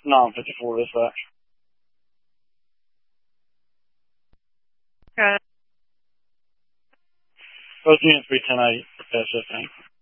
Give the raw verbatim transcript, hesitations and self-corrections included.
nine fifty-four dispatch. Okay. Both units be ten eight, test fifteen.